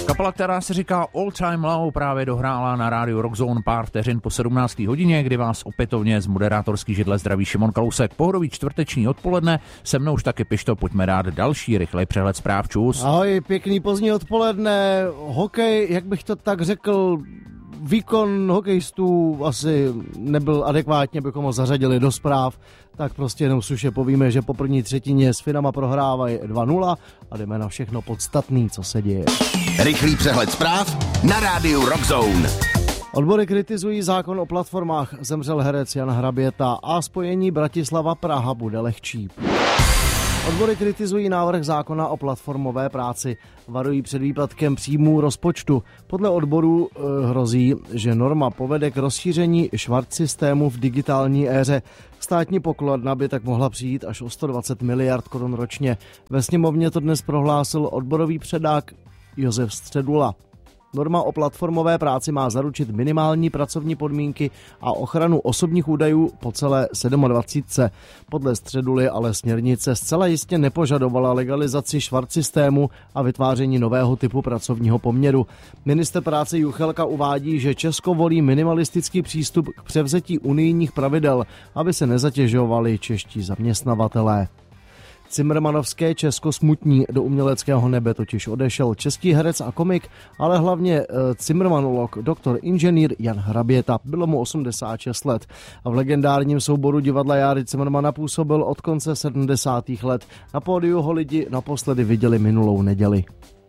Kapela, která se říká All Time Low, právě dohrála na rádiu Rockzone pár vteřin po 17. hodině, kdy vás opětovně z moderátorský židle zdraví Šimon Kalousek. Pohodový čtvrteční odpoledne, se mnou už taky Pišto, pojďme dát další rychlej přehled zpráv. Čus. Ahoj, pěkný pozdní odpoledne. Hokej, jak bych to tak řekl, výkon hokejistů asi nebyl adekvátně, bychom ho zařadili do zpráv, tak prostě jenom suše povíme, že po první třetině s Finama prohrávají 2-0 a jdeme na všechno podstatný, co se děje. Rychlý přehled zpráv na rádiu Rockzone. Odbory kritizují zákon o platformách, zemřel herec Jan Hraběta a spojení Bratislava-Praha bude lehčí. Odbory kritizují návrh zákona o platformové práci, varují před výpadkem příjmů rozpočtu. Podle odborů hrozí, že norma povede k rozšíření švart systému v digitální éře. Státní pokladna by tak mohla přijít až o 120 miliard korun ročně. Ve sněmovně to dnes prohlásil odborový předák Josef Středula. Norma o platformové práci má zaručit minimální pracovní podmínky a ochranu osobních údajů po celé 27. Podle Středuly ale směrnice zcela jistě nepožadovala legalizaci švart systému a vytváření nového typu pracovního poměru. Ministr práce Juchelka uvádí, že Česko volí minimalistický přístup k převzetí unijních pravidel, aby se nezatěžovali čeští zaměstnavatelé. Cimrmanovské Česko smutní, do uměleckého nebe totiž odešel český herec a komik, ale hlavně cimrmanolog, doktor inženýr Jan Hraběta. Bylo mu 86 let a v legendárním souboru divadla Járy Cimrmana působil od konce 70. let. Na pódiu ho lidi naposledy viděli minulou neděli.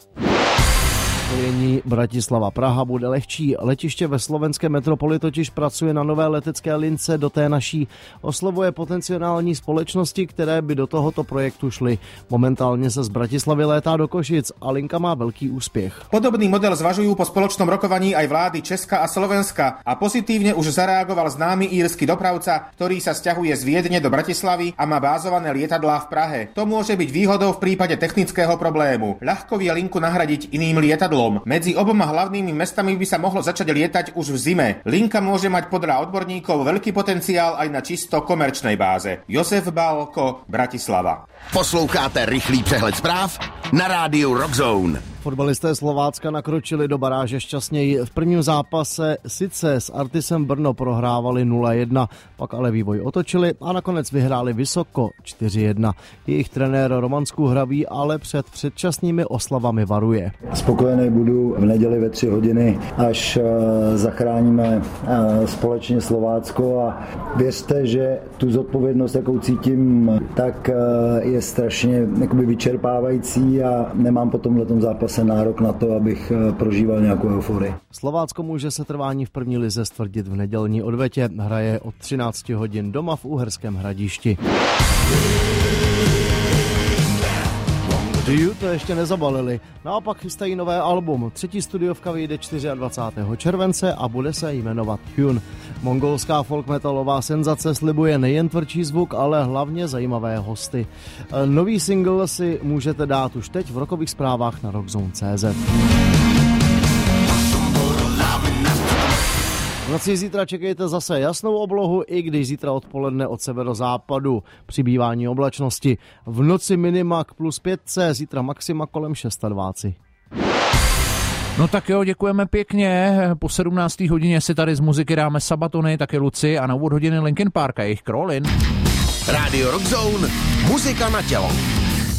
Spojení Bratislava-Praha bude lehčí. Letiště ve slovenské metropoli totiž pracuje na nové letecké lince do té naší. Oslovuje potenciální společnosti, které by do tohoto projektu šly. Momentálně se z Bratislavy létá do Košic a linka má velký úspěch. Podobný model zvažujú po spoločnom rokovaní aj vlády Česka a Slovenska a pozitívne už zareagoval známy írsky dopravca, ktorý sa sťahuje z Viedne do Bratislavy a má bázované lietadlá v Prahe. To môže byť výhodou v prípade technického problému. Ľahko vie linku nahradiť iným lietadlom. Medzi oboma hlavnými mestami by sa mohlo začať lietať už v zime. Linka môže mať podľa odborníkov veľký potenciál aj na čisto komerčnej báze. Josef Bálko, Bratislava. Posloucháte rychlý přehled zpráv na rádiu Rockzone. Fotbalisté Slovácka nakročili do baráže šťastněji. V prvním zápase sice s Artisem Brno prohrávali 0-1, pak ale vývoj otočili a nakonec vyhráli vysoko 4-1. Jejich trenér Roman Skuhravý ale před předčasnými oslavami varuje. Spokojený budu v neděli ve 3 hodiny, až zachráníme společně Slovácko a věřte, že tu zodpovědnost, jakou cítím, tak je strašně vyčerpávající a nemám po tomhletom zápase nárok na to, abych prožíval nějakou euforii. Slovácko může se trvání v první lize stvrdit v nedělní odvetě. Hraje od 13 hodin doma v Uherském Hradišti. To ještě nezabalili. Naopak chystají nové album. 3. studiovka vyjde 24. července a bude se jmenovat Hyun. Mongolská folk metalová senzace slibuje nejen tvrdší zvuk, ale hlavně zajímavé hosty. Nový single si můžete dát už teď v rockových zprávách na rockzone.cz. V noci zítra čekejte zase jasnou oblohu, i když zítra odpoledne od severozápadu přibývání oblačnosti. V noci minima k +5, zítra maxima kolem 26. No tak jo, děkujeme pěkně. Po 17. hodině si tady z muziky dáme Sabatony, taky Luci a na úvod hodiny Linkin Park a jejich Crawlin. Rádio Rockzone, muzika na tělo.